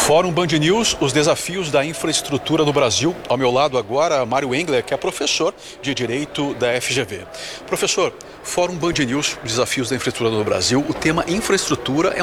Fórum Band News, os desafios da infraestrutura no Brasil. Ao meu lado agora, Mário Engler, que é professor de Direito da FGV. Professor, Fórum Band News, desafios da infraestrutura no Brasil. O tema infraestrutura é